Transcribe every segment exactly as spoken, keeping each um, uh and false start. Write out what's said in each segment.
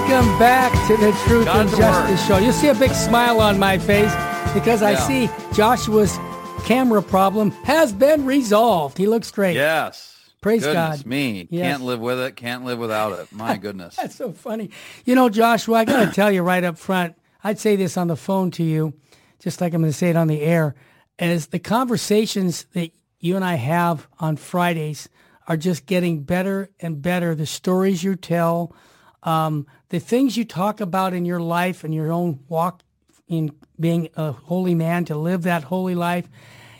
Welcome back to the Truth God's and Justice Word. Show. You'll see a big smile on my face because I Yeah. see Joshua's camera problem has been resolved. He looks great. Yes. Praise Goodness God. me. Yes. Can't live with it. Can't live without it. My goodness. That's so funny. You know, Joshua, I got to tell you right up front, I'd say this on the phone to you, just like I'm going to say it on the air, as the conversations that you and I have on Fridays are just getting better and better. The stories you tell, um, the things you talk about in your life and your own walk in being a holy man, to live that holy life.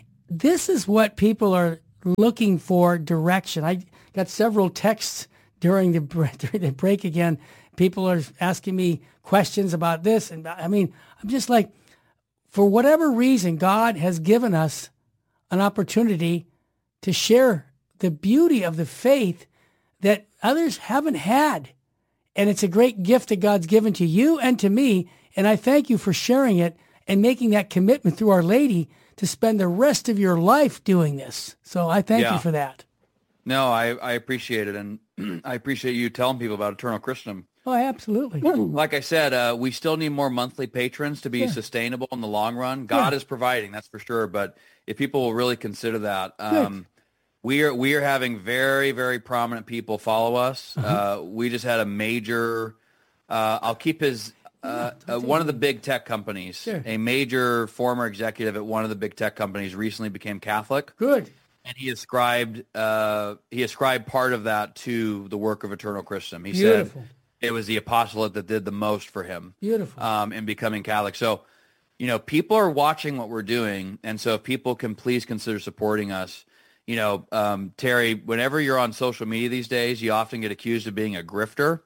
This is what people are looking for, direction. I got several texts during the during the break again. People are asking me questions about this. And I mean, I'm just like, for whatever reason, God has given us an opportunity to share the beauty of the faith that others haven't had. And it's a great gift that God's given to you and to me. And I thank you for sharing it and making that commitment through Our Lady to spend the rest of your life doing this. So I thank Yeah. you for that. No, I, I appreciate it. And I appreciate you telling people about Eternal Christendom. Oh, absolutely. Like I said, uh, we still need more monthly patrons to be Yeah. sustainable in the long run. God Yeah. is providing, that's for sure. But if people will really consider that, um, we are we are having very, very prominent people follow us. Uh, we just had a major, uh, I'll keep his, uh, uh, one of the big tech companies, Sure. a major former executive at one of the big tech companies recently became Catholic. Good. And he ascribed uh, he ascribed part of that to the work of Eternal Christendom. He Beautiful. said it was the apostolate that did the most for him. Beautiful. Um, in becoming Catholic. So, you know, people are watching what we're doing, and so if people can please consider supporting us. You know, um, Terry, whenever you're on social media these days, you often get accused of being a grifter.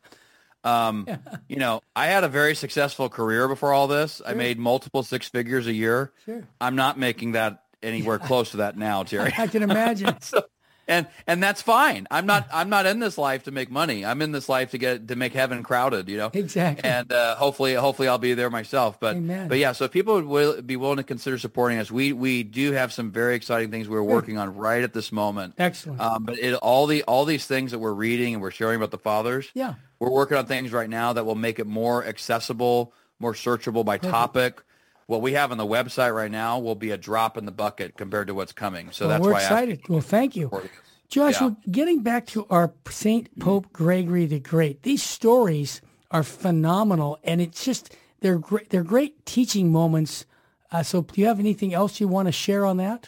Um, you know, I had a very successful career before all this. I made multiple six figures a year. Sure. I'm not making that anywhere close to that now, Terry. I can imagine. So, and and that's fine. I'm not I'm not in this life to make money. I'm in this life to get to make heaven crowded, you know. Exactly. And uh, hopefully hopefully I'll be there myself. But Amen. but yeah, so if people would will, be willing to consider supporting us, we we do have some very exciting things we're working on right at this moment. Excellent. Um, but it, all the all these things that we're reading and we're sharing about the fathers, Yeah. we're working on things right now that will make it more accessible, more searchable by topic. What we have on the website right now will be a drop in the bucket compared to what's coming. So Well, that's we're why I asked excited. Well, thank you. for this. Joshua, getting back to our Saint Pope Gregory the Great, these stories are phenomenal, and it's just, they're great, they're great teaching moments. Uh, so do you have anything else you want to share on that?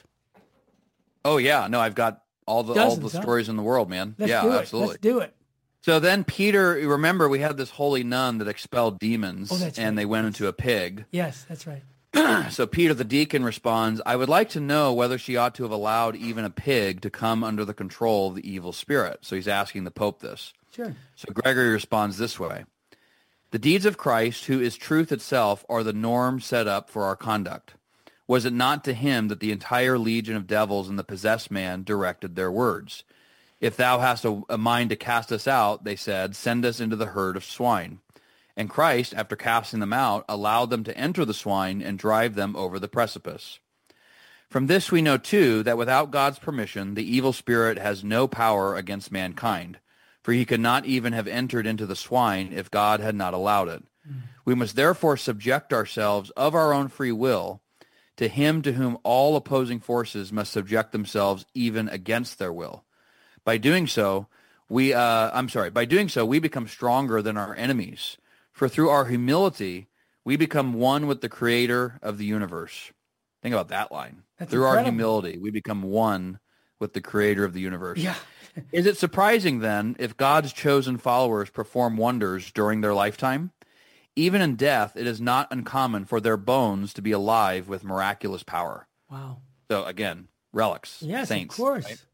Oh yeah, no, I've got all the Dozens, all the huh? stories in the world, man. Let's yeah, do it. absolutely. Let's do it. So then Peter, remember we had this holy nun that expelled demons, Oh, that's and right. they went into a pig. Yes, that's right. So Peter the deacon responds, I would like to know whether she ought to have allowed even a pig to come under the control of the evil spirit. So he's asking the Pope this. Sure. So Gregory responds this way. The deeds of Christ, who is truth itself, are the norm set up for our conduct. Was it not to him that the entire legion of devils in the possessed man directed their words? If thou hast a, a mind to cast us out, they said, send us into the herd of swine. And Christ, after casting them out, allowed them to enter the swine and drive them over the precipice. From this we know, too, that without God's permission, the evil spirit has no power against mankind, for he could not even have entered into the swine if God had not allowed it. Mm. We must therefore subject ourselves of our own free will to him to whom all opposing forces must subject themselves even against their will. By doing so, we, uh, I'm sorry, by doing so, we become stronger than our enemies. For through our humility, we become one with the creator of the universe. Think about that line. That's through our incredible. humility, we become one with the creator of the universe. Yeah. Is it surprising then if God's chosen followers perform wonders during their lifetime? Even in death, it is not uncommon for their bones to be alive with miraculous power. Wow. So again, relics, Yes, saints. of course. Right?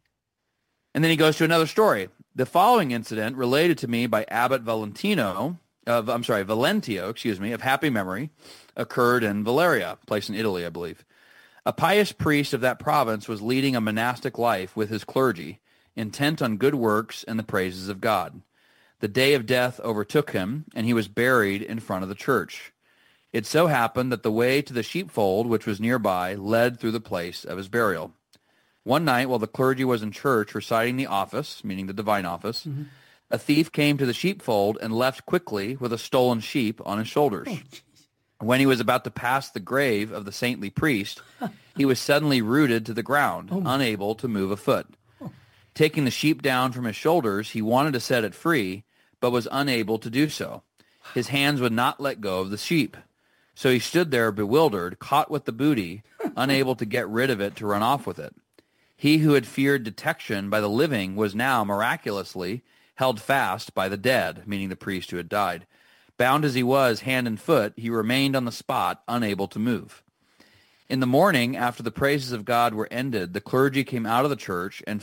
And then he goes to another story. The following incident, related to me by Abbot Valentino, of, I'm sorry, Valentio, excuse me, of happy memory, occurred in Valeria, a place in Italy, I believe. A pious priest of that province was leading a monastic life with his clergy, intent on good works and the praises of God. The day of death overtook him, and he was buried in front of the church. It so happened that the way to the sheepfold, which was nearby, led through the place of his burial. One night, while the clergy was in church reciting the office, meaning the divine office, mm-hmm. A thief came to the sheepfold and left quickly with a stolen sheep on his shoulders. When he was about to pass the grave of the saintly priest, he was suddenly rooted to the ground, oh unable to move a foot. Oh. Taking the sheep down from his shoulders, he wanted to set it free, but was unable to do so. His hands would not let go of the sheep. So he stood there bewildered, caught with the booty, unable to get rid of it to run off with it. He who had feared detection by the living was now miraculously held fast by the dead, meaning the priest who had died. Bound as he was hand and foot, he remained on the spot, unable to move. In the morning, after the praises of God were ended, the clergy came out of the church and